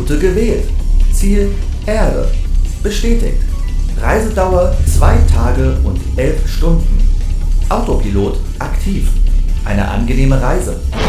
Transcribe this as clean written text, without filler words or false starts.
Route gewählt. Ziel Erde. Bestätigt. Reisedauer 2 Tage und 11 Stunden. Autopilot aktiv. Eine angenehme Reise.